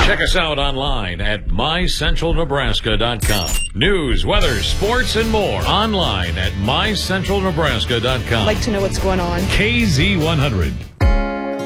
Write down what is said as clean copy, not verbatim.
Check us out online at mycentralnebraska.com. News, weather, sports, and more online at mycentralnebraska.com. I'd like to know what's going on. KZ100.